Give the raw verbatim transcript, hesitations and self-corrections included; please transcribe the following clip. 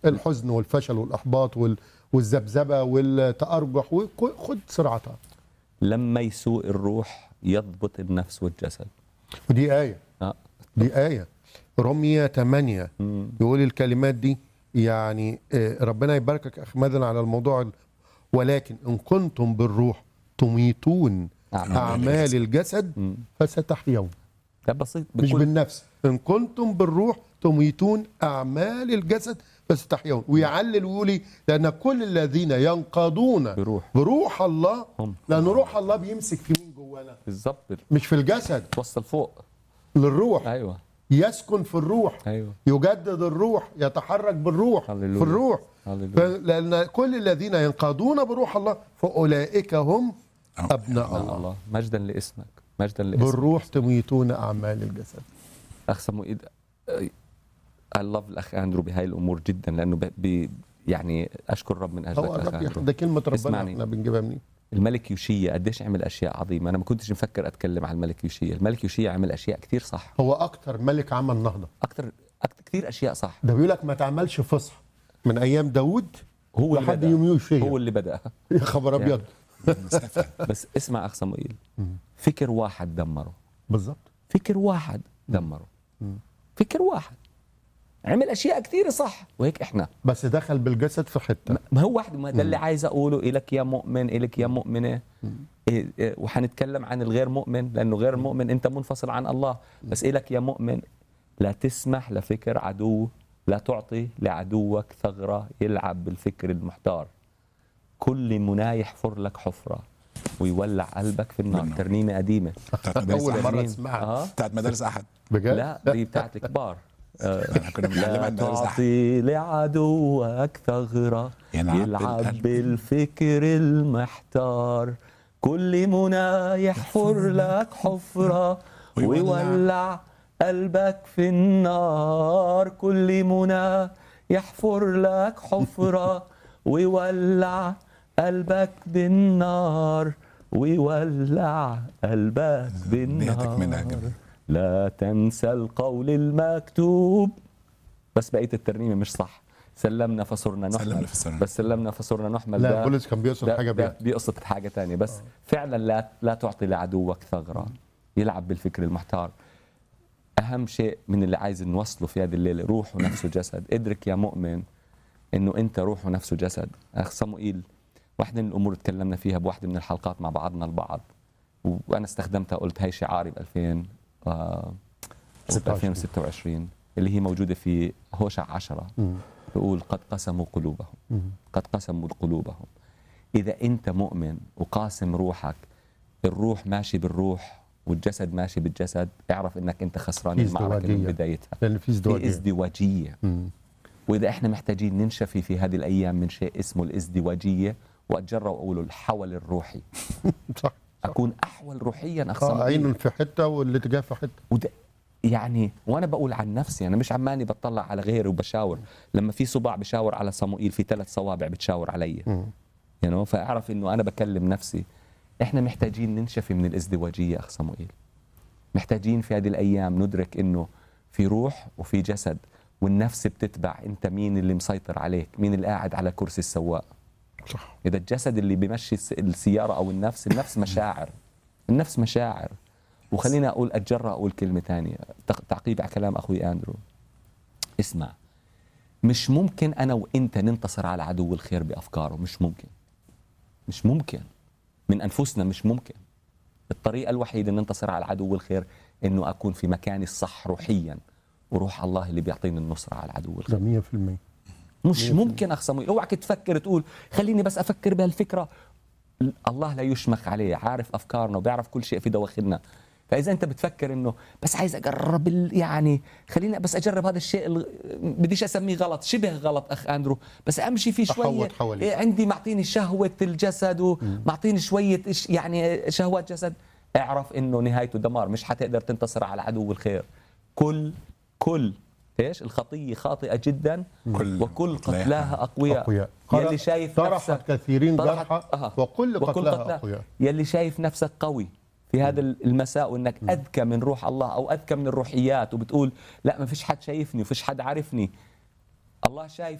الحزن والفشل والإحباط وال... والذبذبة والتأرجح، وخد صراعتها. لما يسوء الروح يضبط النفس والجسد. ودي آية آه. دي آية رمية ثمانية يقول الكلمات دي. يعني ربنا يباركك أخ مدن على الموضوع. ولكن إن كنتم بالروح تميتون أعمال, أعمال الجسد مم. فستحيون. ده بسيط. مش بالنفس. إن كنتم بالروح تميتون أعمال الجسد فستحيون. ويعلل ويقول لأن كل الذين ينقضون بروح, بروح الله، لأن روح الله بيمسك في مين جوانا بالظبط، مش في الجسد، توصل فوق للروح. أيوة. يسكن في الروح. أيوة. يجدد الروح، يتحرك بالروح. هللويا. في الروح. هللويا. لأن كل الذين ينقضون بروح الله فأولئك هم أبناء الله. الله. مجدا لاسمك، مجدا لاسمك. بالروح تميتون أعمال الجسد. أخ سموئيل، I love الأخ أندرو بهاي الأمور جدا، لأنه بي يعني أشكر رب من أجلك. هو الرب ده كلمة ربنا احنا بنجيبها منين؟ الملك يوشيا قديش عمل أشياء عظيمة. أنا ما كنتش مفكر أتكلم عن الملك يوشيا. الملك يوشيا عمل أشياء كتير صح. هو أكتر ملك عمل نهضة. أكتر أكتر كتير أشياء صح. ده بيقول لك ما تعملش فصح من أيام داوود هو لحد يوم يوشيا. هو اللي بدأ. يا خبر أبيض. بس اسمع أخ سموئيل، فكر واحد دمره. بالظبط. فكر واحد دمره. فكر واحد عمل اشياء كثيره صح، وهيك احنا بس دخل بالجسد في حته. ما هو واحد، ما ده اللي عايز اقوله الك يا مؤمن، الك يا مؤمنه. إيه إيه وحنتكلم عن الغير مؤمن، لانه غير المؤمن انت منفصل عن الله. بس الك يا مؤمن، لا تسمح لفكر عدو، لا تعطي لعدوك ثغره يلعب بالفكر المحتار. كل منى يحفر لك حفره ويولع قلبك في النار. ترنيمه قديمه اول مره اسمعها. بتاعت مدارس احد. بجد؟ لا دي بتاعت الكبار. كنا بنعلمها لا تعطي لعدوك ثغرة يلعب بالفكر المحتار. كل منى يحفر لك حفرة ويولع قلبك في النار. كل منى يحفر لك حفرة ويولع قلبك بالنار. ويولع قلبك بالنار. لا تنسى القول المكتوب. بس بقية الترنيمة مش صح. سلمنا فصرنا نحمل. سلمنا بس سلمنا فصرنا نحمل. لا بولس كان بيقصد حاجة بيه. بيقصد حاجة تانية. بس أوه. فعلا لا لا تعطي لعدوك ثغرة يلعب بالفكر المحتار. أهم شيء من اللي عايز نوصله في هذه الليلة روح ونفس وجسد. ادرك يا مؤمن إنه أنت روح ونفس وجسد. أخ صموئيل، واحدة من الأمور تكلمنا فيها بواحدة من الحلقات مع بعضنا البعض، وأنا استخدمتها، قلت هاي شعاري ب ألفين وستة وعشرين اللي هي موجودة في هوشع عشرة. بيقول قد قسموا قلوبهم. قد قسموا قلوبهم. إذا أنت مؤمن وقاسم روحك، الروح ماشي بالروح والجسد ماشي بالجسد، اعرف إنك أنت خسران المعركة من بدايتها. لأن في ازدواجية. في ازدواجية. وإذا إحنا محتاجين ننشفي في هذه الأيام من شيء اسمه الازدواجية، وأتجرأ وأقوله الحول الروحي. صح. أكون أحول روحيا. اه عين في حتة والاتجاه في حتة. وده يعني وأنا بقول عن نفسي، أنا مش عماني بطلع على غيري وبشاور. لما في صباع بشاور على صموئيل، في ثلاث صوابع بتشاور علي. يعني فأعرف إنه أنا بكلم نفسي. إحنا محتاجين ننشفي من الازدواجية أخ صموئيل. محتاجين في هذه الأيام ندرك إنه في روح وفي جسد، والنفس بتتبع أنت مين اللي مسيطر عليك، مين اللي قاعد على كرسي السواق. صح. إذا الجسد اللي بيمشي السيارة أو النفس، النفس مشاعر. النفس مشاعر. وخلينا أقول أتجرأ أقول كلمة ثانية تعقيب على كلام أخوي أندرو. اسمع، مش ممكن أنا وإنت ننتصر على عدو الخير بأفكاره. مش ممكن. مش ممكن من أنفسنا. مش ممكن. الطريقة الوحيدة أن ننتصر على عدو الخير إنه أكون في مكاني الصح روحيا، وروح الله اللي بيعطيني النصرة على عدو الخير. مية في المية. مش ممكن أخ صموئيل. اوعك تفكر تقول خليني بس أفكر بهالفكرة. الله لا يشمخ عليه، عارف أفكارنا وبيعرف كل شيء في دواخلنا. فإذا أنت بتفكر إنه بس عايز أجرب يعني خليني بس أجرب هذا الشيء، بديش أسميه غلط، شبه غلط أخ أندرو، بس أمشي فيه شوية. عندي معطيني شهوة الجسد ومعطيني شوية يعني شهوات جسد. اعرف إنه نهايته دمار. مش حتقدر تنتصر على عدو الخير. كل كل ايش الخطيه خاطئه جدا، كل وكل قتلاها اقوياء. أقوياء. يلي شايف نفسك كثيرين جرحى آه. وكل قتلاها اقوياء. يلي شايف نفسك قوي في هذا المساء وانك اذكى من روح الله او اذكى من الروحيات، وبتقول لا ما فيش حد شايفني وفيش حد عارفني. الله شايف